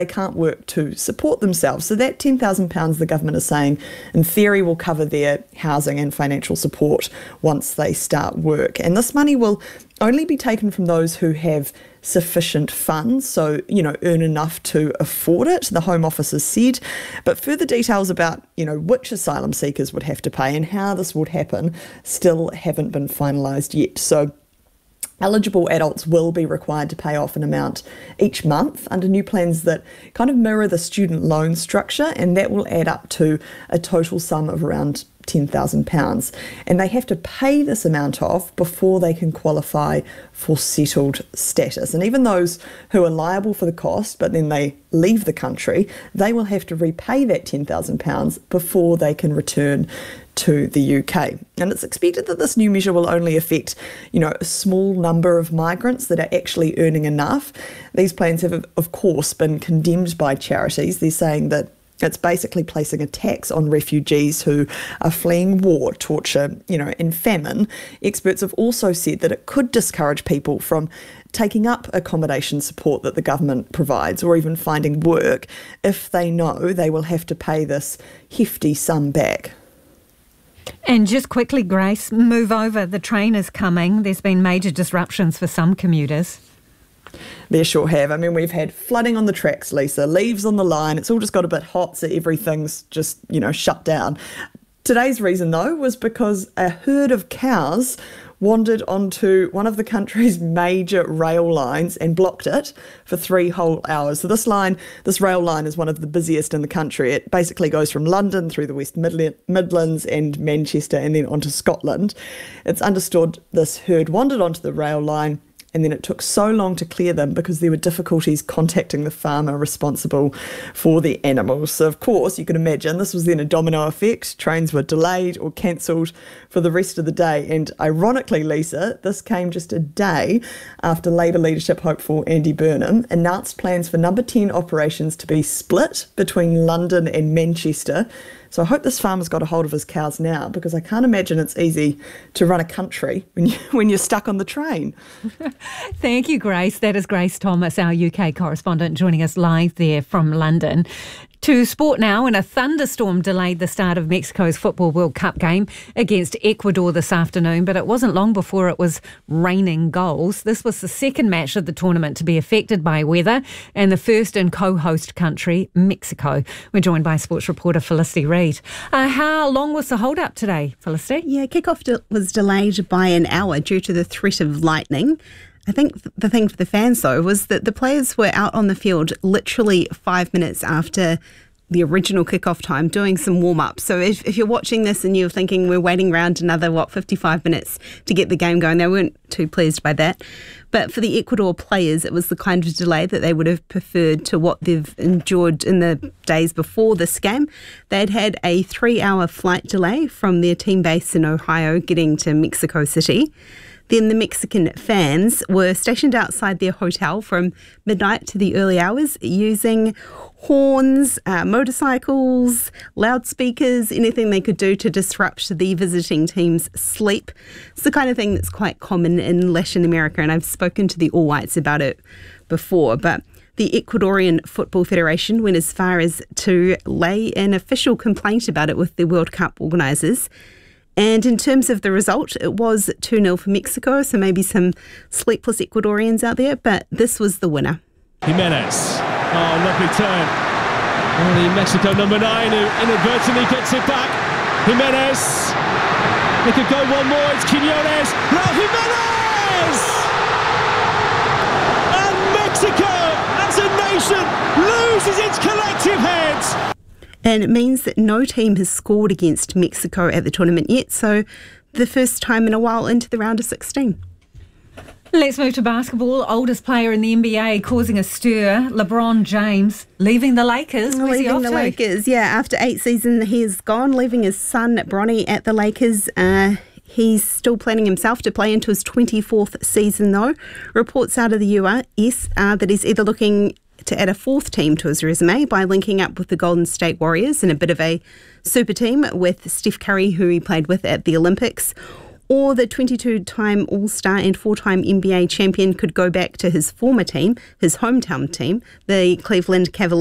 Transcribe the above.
they can't work to support themselves. So that £10,000 the government is saying, in theory, will cover their housing and financial support once they start work. And this money will only be taken from those who have sufficient funds, so, earn enough to afford it, the Home Office has said. But further details about, which asylum seekers would have to pay and how this would happen still haven't been finalised yet. So eligible adults will be required to pay off an amount each month under new plans that kind of mirror the student loan structure, and that will add up to a total sum of around £10,000. And they have to pay this amount off before they can qualify for settled status. And even those who are liable for the cost, but then they leave the country, they will have to repay that £10,000 before they can return to the UK. And it's expected that this new measure will only affect, a small number of migrants that are actually earning enough. These plans have, of course, been condemned by charities. They're saying that it's basically placing a tax on refugees who are fleeing war, torture, and famine. Experts have also said that it could discourage people from taking up accommodation support that the government provides or even finding work if they know they will have to pay this hefty sum back. And just quickly, Grace, move over. The train is coming. There's been major disruptions for some commuters. There sure have. I mean, we've had flooding on the tracks, Lisa, leaves on the line. It's all just got a bit hot, so everything's just, shut down. Today's reason, though, was because a herd of cows wandered onto one of the country's major rail lines and blocked it for 3 whole hours. So this rail line is one of the busiest in the country. It basically goes from London through the West Midlands and Manchester and then onto Scotland. It's understood this herd wandered onto the rail line, and then it took so long to clear them because there were difficulties contacting the farmer responsible for the animals. So, of course, you can imagine this was then a domino effect. Trains were delayed or cancelled for the rest of the day. And ironically, Lisa, this came just a day after Labour leadership hopeful Andy Burnham announced plans for number 10 operations to be split between London and Manchester. So I hope this farmer's got a hold of his cows now, because I can't imagine it's easy to run a country when you're stuck on the train. Thank you, Grace. That is Grace Thomas, our UK correspondent, joining us live there from London. To sport now, and a thunderstorm delayed the start of Mexico's Football World Cup game against Ecuador this afternoon, but it wasn't long before it was raining goals. This was the second match of the tournament to be affected by weather, and the first in co-host country, Mexico. We're joined by sports reporter Felicity Reid. How long was the hold-up today, Felicity? Yeah, kick-off was delayed by an hour due to the threat of lightning. I think the thing for the fans, though, was that the players were out on the field literally 5 minutes after the original kickoff time doing some warm-ups. So if you're watching this and you're thinking we're waiting around another, 55 minutes to get the game going, they weren't too pleased by that. But for the Ecuador players, it was the kind of delay that they would have preferred to what they've endured in the days before this game. They'd had a 3-hour flight delay from their team base in Ohio getting to Mexico City. Then the Mexican fans were stationed outside their hotel from midnight to the early hours using horns, motorcycles, loudspeakers, anything they could do to disrupt the visiting team's sleep. It's the kind of thing that's quite common in Latin America, and I've spoken to the All Whites about it before. But the Ecuadorian Football Federation went as far as to lay an official complaint about it with the World Cup organisers. And in terms of the result, it was 2-0 for Mexico, so maybe some sleepless Ecuadorians out there, but this was the winner. Jimenez. Oh, lovely turn. Only Mexico number 9 who inadvertently gets it back. Jimenez. They could go one more. It's Quiñones. Raúl Jimenez! And Mexico, as a nation, loses its collective heads. And it means that no team has scored against Mexico at the tournament yet, so the first time in a while into the round of 16. Let's move to basketball. Oldest player in the NBA causing a stir, LeBron James, leaving the Lakers. Where's he off to? Lakers, yeah. After 8 seasons, he is gone, leaving his son, Bronny, at the Lakers. He's still planning himself to play into his 24th season, though. Reports out of the US that he's either looking to add a 4th team to his resume by linking up with the Golden State Warriors in a bit of a super team with Steph Curry, who he played with at the Olympics, or the 22-time All-Star and 4-time NBA champion could go back to his former team, his hometown team, the Cleveland Cavaliers.